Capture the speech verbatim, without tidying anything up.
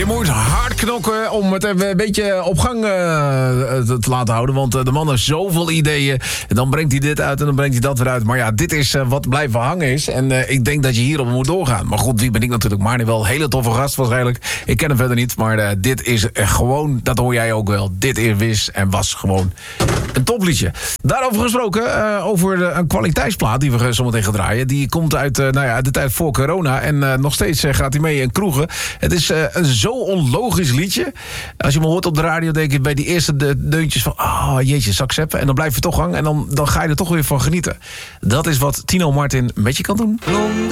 Je moet hard knokken om het even een beetje op gang uh, te laten houden. Want uh, de man heeft zoveel ideeën. En dan brengt hij dit uit en dan brengt hij dat weer uit. Maar ja, dit is uh, wat blijven hangen is. En uh, ik denk dat je hierop moet doorgaan. Maar goed, wie ben ik natuurlijk? Marnie wel. Hele toffe gast waarschijnlijk. Ik ken hem verder niet. Maar uh, dit is uh, gewoon, dat hoor jij ook wel. Dit is wis en was gewoon een topliedje. Daarover gesproken, uh, over uh, een kwaliteitsplaat die we zo meteen gaan draaien. Die komt uit, uh, nou ja, uit de tijd voor corona. En uh, nog steeds uh, gaat hij mee in kroegen. Het is uh, een zo onlogisch liedje. Als je me hoort op de radio, denk je bij die eerste de deuntjes van... oh jeetje, zal ik zeppen? En dan blijf je toch hangen en dan, dan ga je er toch weer van genieten. Dat is wat Tino Martin met je kan doen.